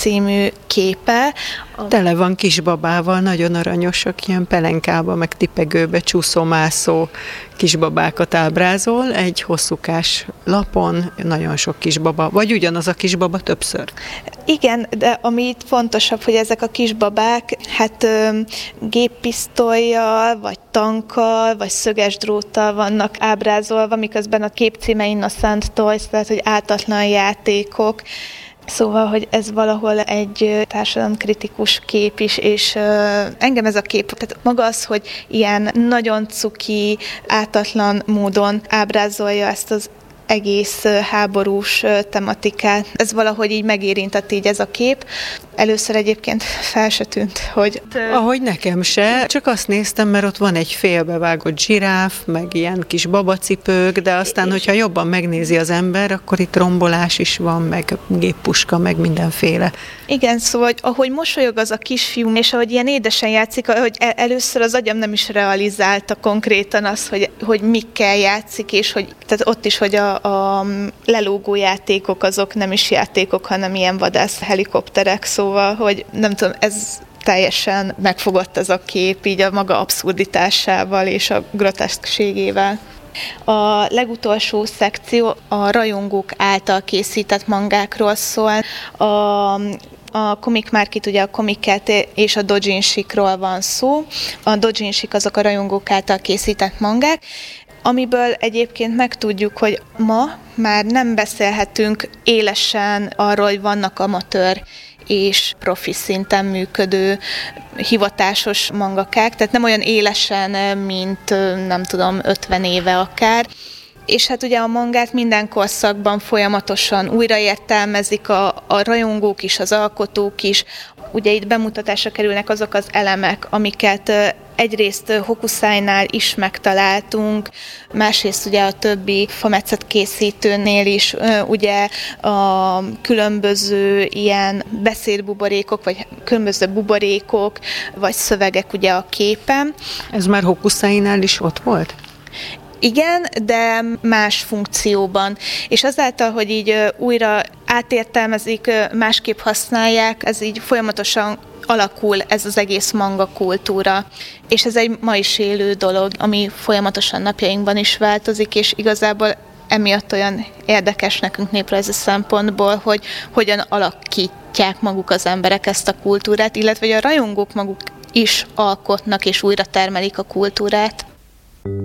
című képe. Tele van kisbabával, nagyon aranyosak, ilyen pelenkába, meg tipegőbe csúszómászó kisbabákat ábrázol, egy hosszúkás lapon nagyon sok kisbaba, vagy ugyanaz a kisbaba többször. Igen, de ami itt fontosabb, hogy ezek a kisbabák géppisztollyal, vagy tankkal, vagy szöges dróttal vannak ábrázolva, miközben a kép címe Innocent Toys, tehát hogy ártatlan játékok. Szóval, hogy ez valahol egy társadalomkritikus kép is, és engem ez a kép, tehát maga az, hogy ilyen nagyon cuki, ártatlan módon ábrázolja ezt az egész háborús tematikát. Ez valahogy így megérintett így ez a kép. Először egyébként fel se tűnt, hogy... Ahogy nekem se, csak azt néztem, mert ott van egy félbevágott zsiráf, meg ilyen kis babacipők, de aztán, hogyha jobban megnézi az ember, akkor itt rombolás is van, meg géppuska, meg mindenféle. Igen, szóval, ahogy mosolyog az a kisfiú, és ahogy ilyen édesen játszik, ahogy először az agyam nem is realizálta konkrétan az, hogy mikkel játszik, és hogy tehát ott is, hogy a lelógó játékok azok nem is játékok, hanem ilyen vadász helikopterek, szóval, hogy nem tudom, ez teljesen megfogott ez a kép, így a maga abszurditásával és a groteszkségével. A legutolsó szekció a rajongók által készített mangákról szól. A Comic Market, ugye a Comic-Cat és a doujinshikról van szó. A doujinshik azok a rajongók által készített mangák, amiből egyébként megtudjuk, hogy ma már nem beszélhetünk élesen arról, hogy vannak amatőr és profi szinten működő hivatásos mangakák, tehát nem olyan élesen, mint nem tudom, 50 éve akár. És hát ugye a mangát minden korszakban folyamatosan újraértelmezik a rajongók is, az alkotók is. Ugye itt bemutatásra kerülnek azok az elemek, amiket egyrészt Hokusai-nál is megtaláltunk, másrészt ugye a többi fametszet készítőnél is ugye a különböző ilyen beszédbuborékok, vagy különböző buborékok, vagy szövegek ugye a képen. Ez már Hokusai-nál is ott volt? Igen, de más funkcióban. És azáltal, hogy így újra átértelmezik, másképp használják, ez így folyamatosan alakul ez az egész manga kultúra. És ez egy ma is élő dolog, ami folyamatosan napjainkban is változik, és igazából emiatt olyan érdekes nekünk néprajzi szempontból, hogy hogyan alakítják maguk az emberek ezt a kultúrát, illetve hogy a rajongók maguk is alkotnak és újra termelik a kultúrát.